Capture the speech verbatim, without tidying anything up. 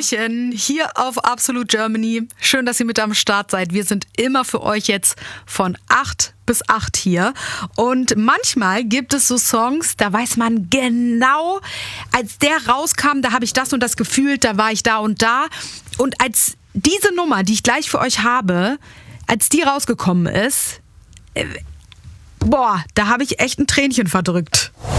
Hallöchen, hier auf Absolute Germany. Schön, dass ihr mit am Start seid. Wir sind immer für euch jetzt von acht bis acht hier. Und manchmal gibt es so Songs, da weiß man genau, als der rauskam, da habe ich das und das gefühlt, da war ich da und da. Und als diese Nummer, die ich gleich für euch habe, als die rausgekommen ist, äh, boah, da habe ich echt ein Tränchen verdrückt.